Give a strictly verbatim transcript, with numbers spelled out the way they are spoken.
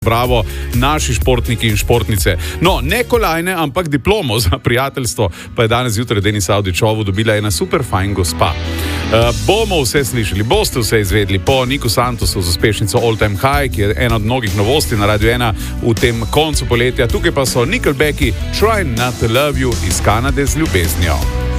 Bravo, naši športniki in športnice. No, ne kolajne, ampak diplomo za prijateljstvo pa je danes zjutraj Denis Avdićovu dobila ena super fajn gospa. Uh, bomo vse slišali, boste vse izvedli po Niku Santosu z uspešnico All Time High, ki je ena od mnogih novosti na Radio ena v tem koncu poletja. Tukaj pa so Nickelbacki Try Not To Love You iz Kanade z ljubeznijo.